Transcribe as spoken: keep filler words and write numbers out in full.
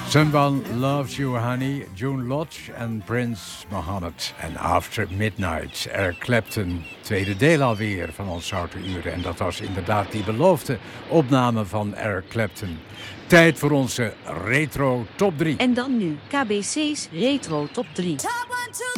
Someone Loves You Honey, June Lodge en Prince Mohammed. En After Midnight, Eric Clapton. Tweede deel alweer van ons Houten Uren. En dat was inderdaad die beloofde opname van Eric Clapton. Tijd voor onze Retro Top drie. En dan nu K B C's Retro Top drie. Top